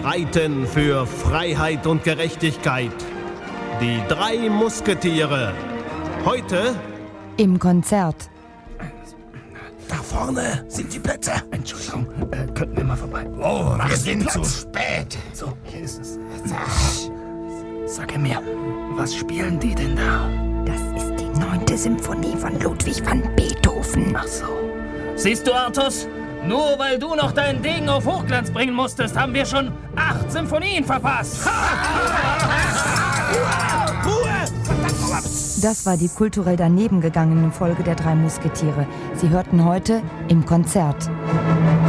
reiten für Freiheit und Gerechtigkeit. Die 3 Musketiere. Heute im Konzert. Da vorne sind die Plätze. Entschuldigung, könnten wir mal vorbei? Oh, wir sind zu spät. So, hier ist es. Sag mir, was spielen die denn da? Das ist die 9. Symphonie von Ludwig van Beethoven. Ach so. Siehst du, Artus? Nur weil du noch deinen Degen auf Hochglanz bringen musstest, haben wir schon 8 Symphonien verpasst. Das war die kulturell daneben gegangene Folge der 3 Musketiere. Sie hörten heute im Konzert.